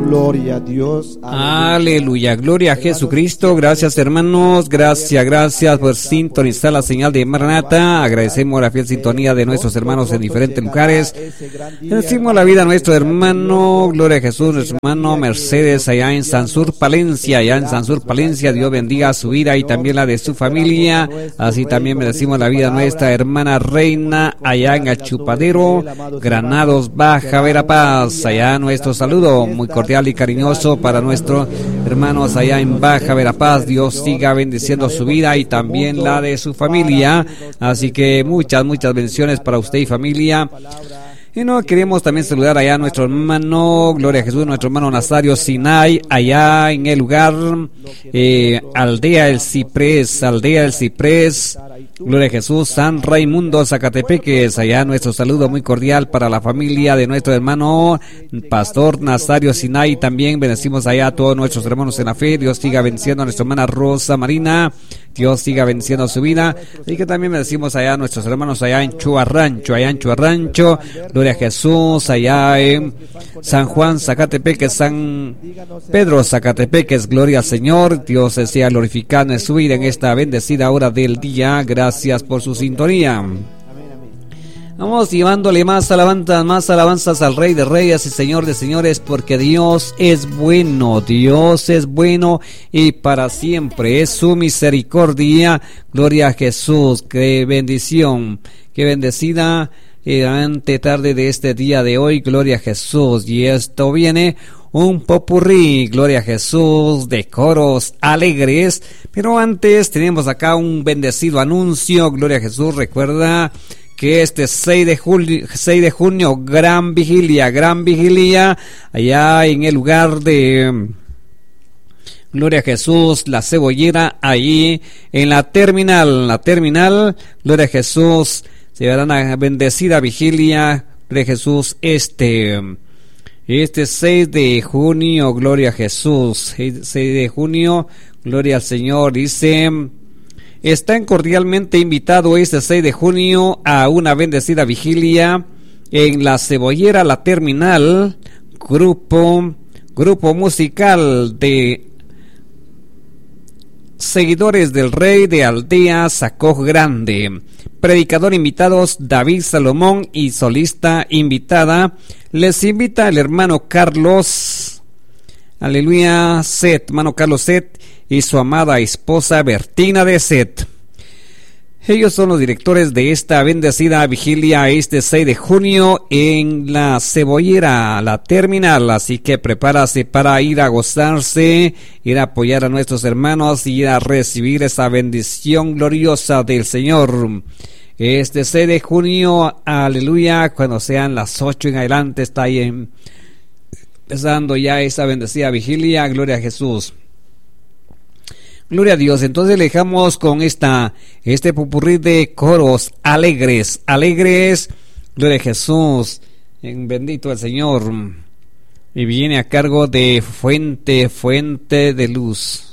Gloria a Dios. Aleluya, gloria a Jesucristo. Gracias, hermanos, gracias por sintonizar la señal de Maranata. Agradecemos la fiel sintonía de nuestros hermanos en diferentes lugares. Bendecimos la vida a nuestro hermano, gloria a Jesús, nuestro hermano Mercedes allá en Sansur, Palencia. Dios bendiga su vida y también la de su familia. Así también bendecimos la vida a nuestra hermana Reina allá en Achupadero, Granados, Baja Verapaz. Allá nuestro saludo muy cordial y cariñoso para nuestros hermanos allá en Baja Verapaz. Dios siga bendiciendo su vida y también la de su familia. Así que muchas bendiciones para usted y familia. Y no queremos también saludar allá a nuestro hermano, gloria a Jesús, nuestro hermano Nazario Sinai, allá en el lugar Aldea del Ciprés, gloria a Jesús, San Raimundo, Zacatepeques. Allá nuestro saludo muy cordial para la familia de nuestro hermano Pastor Nazario Sinai. También bendecimos allá a todos nuestros hermanos en la fe. Dios siga bendiciendo a nuestra hermana Rosa Marina. Dios siga bendiciendo su vida. Y que también bendecimos allá a nuestros hermanos allá en Chuarrancho, gloria a Jesús, allá en San Juan, Zacatepeques, San Pedro, Zacatepeques, gloria al Señor. Dios se sea glorificado en su vida en esta bendecida hora del día. Gracias por su sintonía. Vamos llevándole más alabanzas al Rey de Reyes y Señor de Señores, porque Dios es bueno y para siempre es su misericordia. Gloria a Jesús, qué bendición, qué bendecida ante tarde de este día de hoy, gloria a Jesús. Y esto viene un popurrí, gloria a Jesús, de coros alegres. Pero antes tenemos acá un bendecido anuncio, gloria a Jesús. Recuerda que este 6 de junio, gran vigilia, allá en el lugar de gloria a Jesús, La Cebollera, ahí en la terminal, gloria a Jesús, se dará una bendecida vigilia, gloria a Jesús, este 6 de junio, gloria a Jesús, 6 de junio, gloria al Señor. Dice: están cordialmente invitados este 6 de junio a una bendecida vigilia en La Cebollera, la terminal, grupo musical de seguidores del Rey de Aldea Sacoj Grande. Predicador invitados David Salomón y solista invitada. Les invita el hermano Carlos, aleluya, hermano Carlos Set, y su amada esposa Bertina de Set. Ellos son los directores de esta bendecida vigilia este 6 de junio en La Cebollera, la terminal. Así que prepárase para ir a gozarse, ir a apoyar a nuestros hermanos y ir a recibir esa bendición gloriosa del Señor. Este 6 de junio, aleluya, cuando sean las 8 en adelante, está ahí empezando ya esa bendecida vigilia, gloria a Jesús. Gloria a Dios. Entonces le dejamos con este popurrí de coros alegres, gloria a Jesús, bendito el Señor. Y viene a cargo de Fuente de Luz.